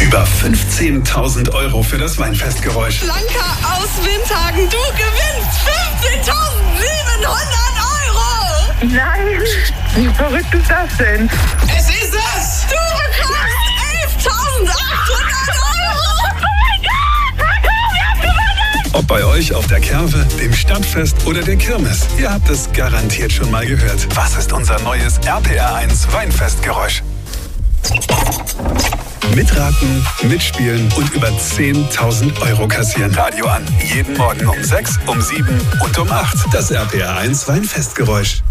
Über 15.000 Euro für das Weinfestgeräusch. Blanca aus Windhagen, du gewinnst 15.700 Euro! Nein, wie verrückt ist das denn? Es ist es! Du bekommst 11.800 Euro! Oh mein Gott, Marco, wir haben gewonnen! Ob bei euch auf der Kerwe, dem Stadtfest oder der Kirmes, ihr habt es garantiert schon mal gehört. Was ist unser neues RPR1 Weinfestgeräusch? Mitraten, mitspielen und über 10.000 Euro kassieren. Radio an. Jeden Morgen um 6, um 7 und um 8. Das RPR1 Weinfestgeräusch.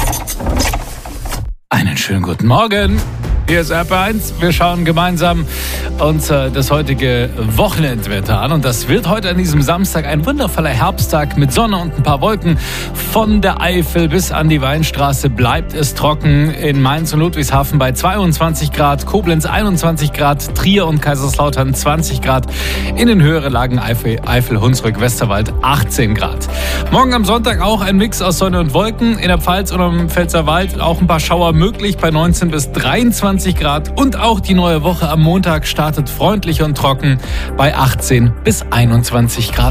Einen schönen guten Morgen. Hier ist RPR1. Wir schauen gemeinsam uns das heutige Wochenendwetter an. Und das wird heute an diesem Samstag ein wundervoller Herbsttag mit Sonne und ein paar Wolken. Von der Eifel bis an die Weinstraße bleibt es trocken. In Mainz und Ludwigshafen bei 22 Grad, Koblenz 21 Grad, Trier und Kaiserslautern 20 Grad. In den höheren Lagen Eifel, Hunsrück, Westerwald 18 Grad. Morgen am Sonntag auch ein Mix aus Sonne und Wolken. In der Pfalz und am Pfälzerwald auch ein paar Schauer möglich bei 19 bis 23 Grad. Und auch die neue Woche am Montag startet freundlich und trocken bei 18 bis 21 Grad.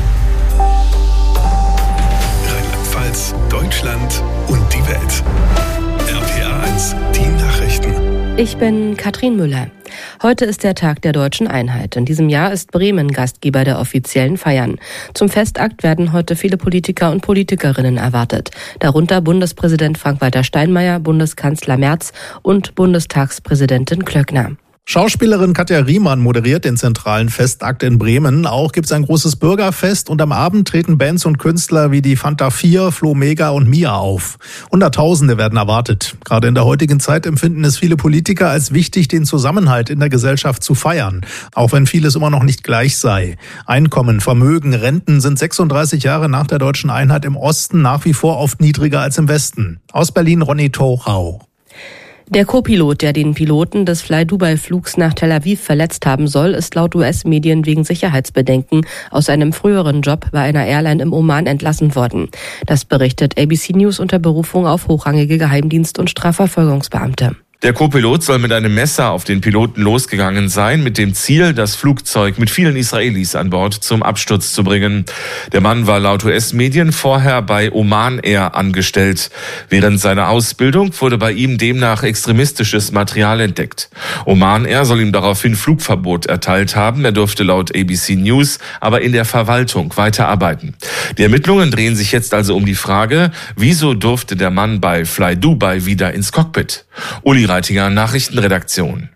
Rheinland-Pfalz, Deutschland und die Welt. RPR1, die Nachrichten. Ich bin Katrin Müller. Heute ist der Tag der Deutschen Einheit. In diesem Jahr ist Bremen Gastgeber der offiziellen Feiern. Zum Festakt werden heute viele Politiker und Politikerinnen erwartet. Darunter Bundespräsident Frank-Walter Steinmeier, Bundeskanzler Merz und Bundestagspräsidentin Klöckner. Schauspielerin Katja Riemann moderiert den zentralen Festakt in Bremen. Auch gibt es ein großes Bürgerfest und am Abend treten Bands und Künstler wie die Fanta 4, Flo Mega und Mia auf. Hunderttausende werden erwartet. Gerade in der heutigen Zeit empfinden es viele Politiker als wichtig, den Zusammenhalt in der Gesellschaft zu feiern, auch wenn vieles immer noch nicht gleich sei. Einkommen, Vermögen, Renten sind 36 Jahre nach der Deutschen Einheit im Osten nach wie vor oft niedriger als im Westen. Aus Berlin Ronny Tochau. Der Co-Pilot, der den Piloten des Fly-Dubai-Flugs nach Tel Aviv verletzt haben soll, ist laut US-Medien wegen Sicherheitsbedenken aus einem früheren Job bei einer Airline im Oman entlassen worden. Das berichtet ABC News unter Berufung auf hochrangige Geheimdienst- und Strafverfolgungsbeamte. Der Co-Pilot soll mit einem Messer auf den Piloten losgegangen sein, mit dem Ziel, das Flugzeug mit vielen Israelis an Bord zum Absturz zu bringen. Der Mann war laut US-Medien vorher bei Oman Air angestellt. Während seiner Ausbildung wurde bei ihm demnach extremistisches Material entdeckt. Oman Air soll ihm daraufhin Flugverbot erteilt haben. Er durfte laut ABC News aber in der Verwaltung weiterarbeiten. Die Ermittlungen drehen sich jetzt also um die Frage, wieso durfte der Mann bei Fly Dubai wieder ins Cockpit? Uli Reitinger, Nachrichtenredaktion.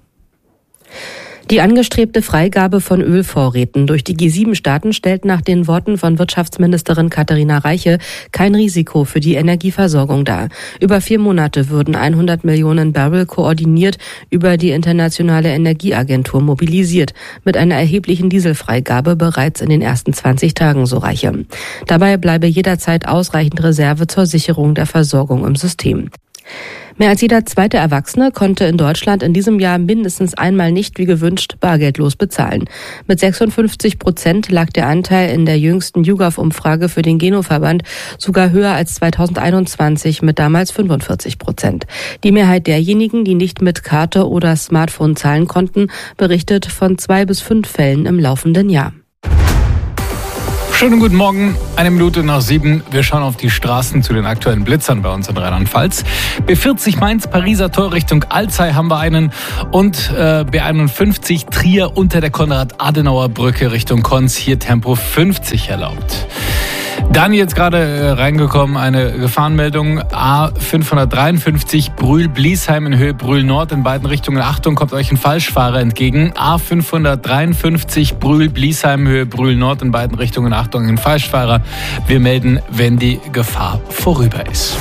Die angestrebte Freigabe von Ölvorräten durch die G7-Staaten stellt nach den Worten von Wirtschaftsministerin Katharina Reiche kein Risiko für die Energieversorgung dar. Über 4 Monate würden 100 Millionen Barrel koordiniert über die Internationale Energieagentur mobilisiert, mit einer erheblichen Dieselfreigabe bereits in den ersten 20 Tagen, so Reiche. Dabei bleibe jederzeit ausreichend Reserve zur Sicherung der Versorgung im System. Mehr als jeder zweite Erwachsene konnte in Deutschland in diesem Jahr mindestens einmal nicht wie gewünscht bargeldlos bezahlen. Mit 56% lag der Anteil in der jüngsten YouGov-Umfrage für den Geno-Verband sogar höher als 2021 mit damals 45%. Die Mehrheit derjenigen, die nicht mit Karte oder Smartphone zahlen konnten, berichtet von 2 bis 5 Fällen im laufenden Jahr. Schönen guten Morgen, 7:01. Wir schauen auf die Straßen zu den aktuellen Blitzern bei uns in Rheinland-Pfalz. B40 Mainz, Pariser Tor Richtung Alzey haben wir einen und B51 Trier unter der Konrad-Adenauer-Brücke Richtung Konz, hier Tempo 50 erlaubt. Dann jetzt gerade reingekommen eine Gefahrenmeldung. A553 Brühl-Bliesheim in Höhe Brühl-Nord in beiden Richtungen. Achtung, kommt euch ein Falschfahrer entgegen. A553 Brühl-Bliesheim Höhe Brühl-Nord in beiden Richtungen. Achtung, ein Falschfahrer. Wir melden, wenn die Gefahr vorüber ist.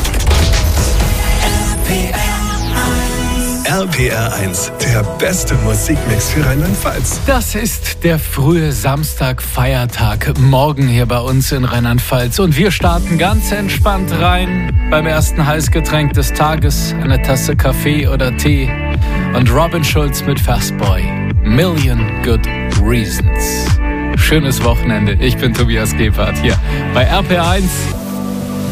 RPR1, der beste Musikmix für Rheinland-Pfalz. Das ist der frühe Samstag-Feiertag, morgen hier bei uns in Rheinland-Pfalz. Und wir starten ganz entspannt rein beim ersten Heißgetränk des Tages, eine Tasse Kaffee oder Tee. Und Robin Schulz mit Fastboy, Million Good Reasons. Schönes Wochenende, ich bin Tobias Gebhardt hier bei RPR1.